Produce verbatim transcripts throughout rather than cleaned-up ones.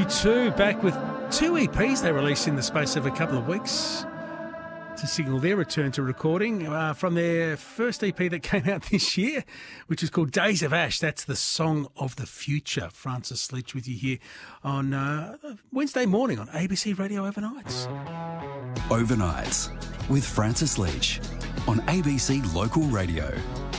U two back with two E Ps they released in the space of a couple of weeks to signal their return to recording uh, from their first E P that came out this year, which is called Days of Ash. That's the song of the future. Francis Leach with you here on uh, Wednesday morning on A B C Radio Overnights. Overnights with Francis Leach on A B C Local Radio.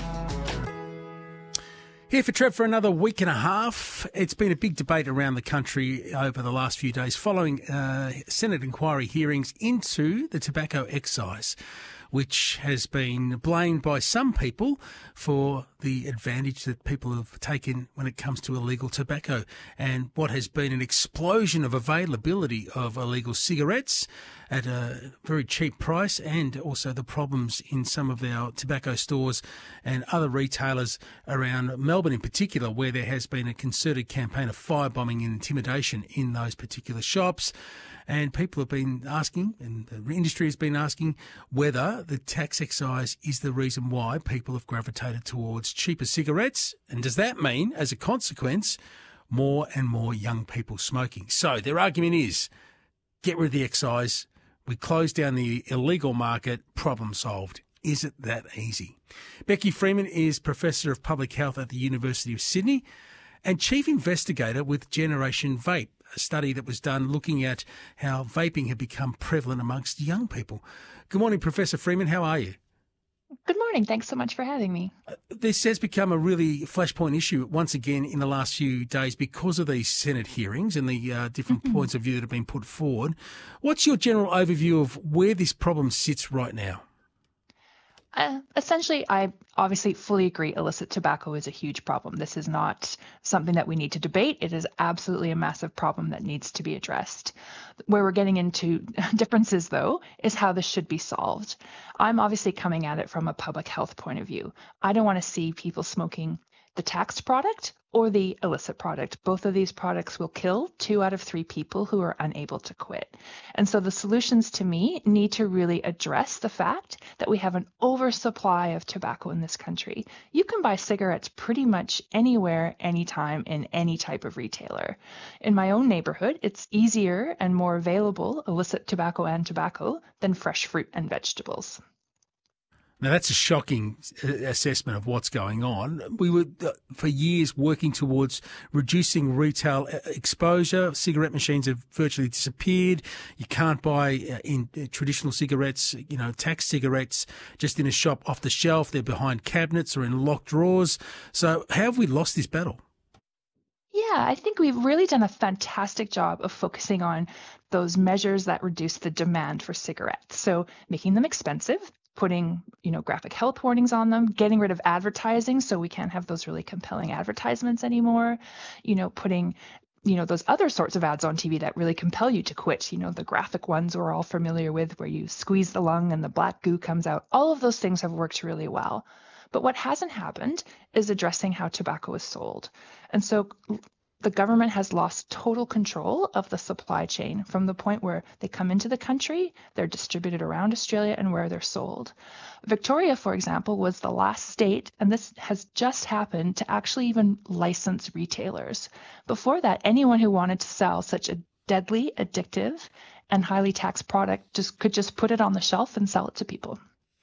Here for Trev for another week and a half. It's been a big debate around the country over the last few days following uh, Senate inquiry hearings into the tobacco excise, which has been blamed by some people for the advantage that people have taken when it comes to illegal tobacco and what has been an explosion of availability of illegal cigarettes at a very cheap price, and also the problems in some of our tobacco stores and other retailers around Melbourne in particular, where there has been a concerted campaign of firebombing and intimidation in those particular shops. And people have been asking, and the industry has been asking, whether the tax excise is the reason why people have gravitated towards cheaper cigarettes. And does that mean, as a consequence, more and more young people smoking? So their argument is, get rid of the excise, we close down the illegal market, problem solved. Is it that easy? Becky Freeman is Professor of Public Health at the University of Sydney and Chief Investigator with Generation Vape, a study that was done looking at how vaping had become prevalent amongst young people. Good morning, Professor Freeman. How are you? Good morning. Thanks so much for having me. Uh, this has become a really flashpoint issue once again in the last few days because of these Senate hearings and the uh, different mm-hmm. points of view that have been put forward. What's your general overview of where this problem sits right now? Uh, essentially, I obviously fully agree illicit tobacco is a huge problem. This is not something that we need to debate. It is absolutely a massive problem that needs to be addressed. Where we're getting into differences, though, is how this should be solved. I'm obviously coming at it from a public health point of view. I don't want to see people smoking the taxed product or the illicit product. Both of these products will kill two out of three people who are unable to quit. And so the solutions to me need to really address the fact that we have an oversupply of tobacco in this country. You can buy cigarettes pretty much anywhere, anytime, in any type of retailer. In my own neighborhood, it's easier and more available illicit tobacco and tobacco than fresh fruit and vegetables. Now, that's a shocking assessment of what's going on. We were, uh, for years, working towards reducing retail exposure. Cigarette machines have virtually disappeared. You can't buy uh, in uh, traditional cigarettes, you know, tax cigarettes just in a shop off the shelf. They're behind cabinets or in locked drawers. So how have we lost this battle? Yeah, I think we've really done a fantastic job of focusing on those measures that reduce the demand for cigarettes. So making them expensive, putting, you know, graphic health warnings on them, getting rid of advertising so we can't have those really compelling advertisements anymore, you know, putting, you know, those other sorts of ads on T V that really compel you to quit, you know, the graphic ones we're all familiar with where you squeeze the lung and the black goo comes out. All of those things have worked really well. But what hasn't happened is addressing how tobacco is sold. And so the government has lost total control of the supply chain from the point where they come into the country, they're distributed around Australia, and where they're sold. Victoria, for example, was the last state, and this has just happened, to actually even license retailers. Before that, anyone who wanted to sell such a deadly, addictive, and highly taxed product just could just put it on the shelf and sell it to people.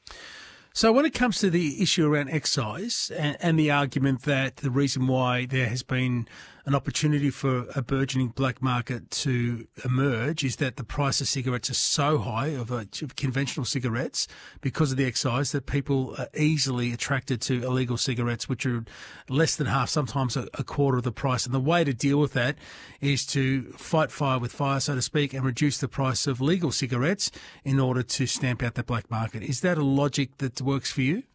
So when it comes to the issue around excise and, and the argument that the reason why there has been an opportunity for a burgeoning black market to emerge is that the price of cigarettes are so high, of, uh, of conventional cigarettes, because of the excise, that people are easily attracted to illegal cigarettes, which are less than half, sometimes a, a quarter of the price. And the way to deal with that is to fight fire with fire, so to speak, and reduce the price of legal cigarettes in order to stamp out the black market. Is that a logic that works for you?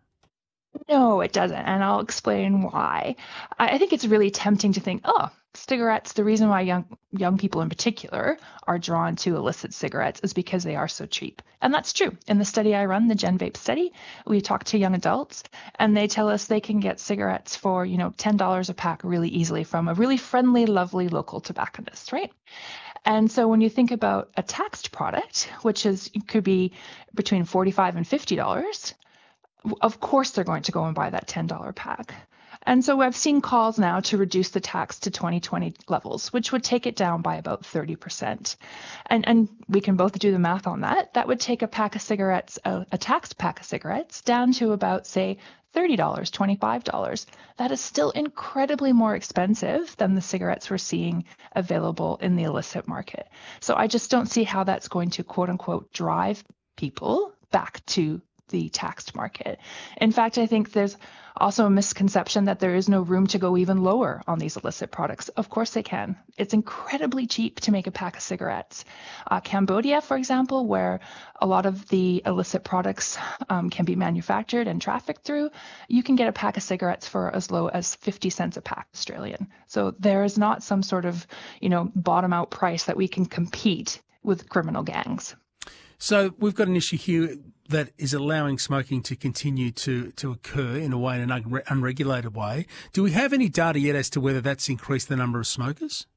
No, it doesn't, and I'll explain why. I think it's really tempting to think, oh, cigarettes, the reason why young young people in particular are drawn to illicit cigarettes is because they are so cheap. And that's true. In the study I run, the Gen Vape study, we talk to young adults, and they tell us they can get cigarettes for, you know, ten dollars a pack really easily from a really friendly, lovely local tobacconist, right? And so when you think about a taxed product, which is could be between forty-five dollars and fifty dollars, of course they're going to go and buy that ten dollar pack. And so I've seen calls now to reduce the tax to twenty twenty levels, which would take it down by about thirty percent. And and we can both do the math on that. That would take a pack of cigarettes, a, a taxed pack of cigarettes, down to about, say, thirty dollars, twenty-five dollars. That is still incredibly more expensive than the cigarettes we're seeing available in the illicit market. So I just don't see how that's going to, quote unquote, drive people back to the taxed market. In fact, I think there's also a misconception that there is no room to go even lower on these illicit products. Of course they can. It's incredibly cheap to make a pack of cigarettes. Uh, Cambodia, for example, where a lot of the illicit products um, can be manufactured and trafficked through, you can get a pack of cigarettes for as low as fifty cents a pack Australian. So there is not some sort of, you know, bottom out price that we can compete with criminal gangs. So we've got an issue here that is allowing smoking to continue to, to occur in a way, in an unre- unregulated way. Do we have any data yet as to whether that's increased the number of smokers?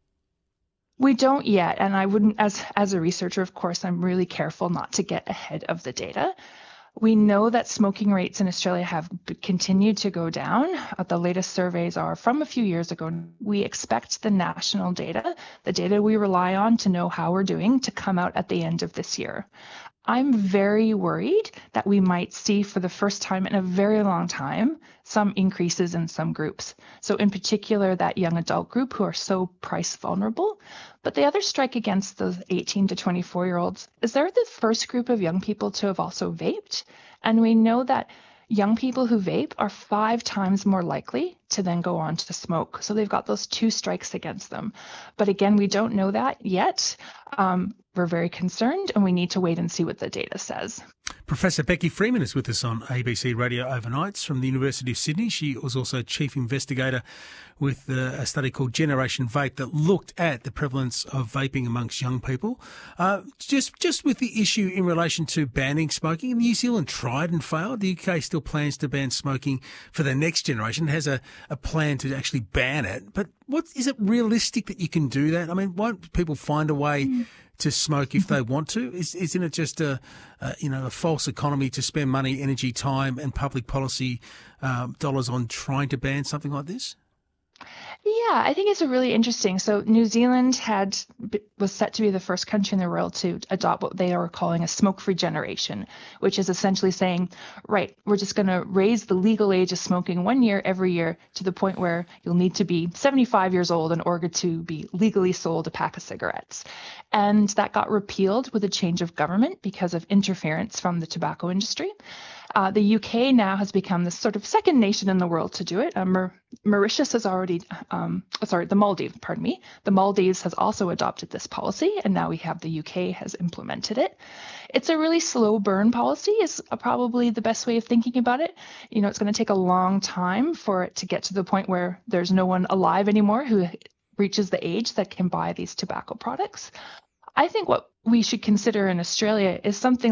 We don't yet, and I wouldn't, as as a researcher, of course, I'm really careful not to get ahead of the data. We know that smoking rates in Australia have continued to go down. Uh, the latest surveys are from a few years ago. We expect the national data, the data we rely on to know how we're doing, to come out at the end of this year. I'm very worried that we might see for the first time in a very long time some increases in some groups. So in particular, that young adult group who are so price vulnerable. But the other strike against those eighteen to twenty-four year olds is they're the first group of young people to have also vaped. And we know that young people who vape are five times more likely to then go on to smoke. So they've got those two strikes against them. But again, we don't know that yet. Um, we're very concerned, and we need to wait and see what the data says. Professor Becky Freeman is with us on A B C Radio Overnights from the University of Sydney. She was also chief investigator with uh, a study called Generation Vape that looked at the prevalence of vaping amongst young people. Uh, just just with the issue in relation to banning smoking, New Zealand tried and failed. The U K still plans to ban smoking for the next generation. It has a, a plan to actually ban it. But what is it realistic that you can do that? I mean, won't people find a way mm. to smoke if they want to? Is, isn't it just a, a you know a false economy to spend money, energy, time, and public policy um, dollars on trying to ban something like this? Yeah, I think it's a really interesting. So New Zealand had was set to be the first country in the world to adopt what they are calling a smoke-free generation, which is essentially saying, right, we're just going to raise the legal age of smoking one year every year to the point where you'll need to be seventy-five years old in order to be legally sold a pack of cigarettes. And that got repealed with a change of government because of interference from the tobacco industry. Uh, the U K now has become the sort of second nation in the world to do it. Uh, Mar- Mauritius has already, um, sorry, the Maldives, pardon me. The Maldives has also adopted this policy, and now we have the U K has implemented it. It's a really slow burn policy is probably the best way of thinking about it. You know, it's going to take a long time for it to get to the point where there's no one alive anymore who reaches the age that can buy these tobacco products. I think what we should consider in Australia is something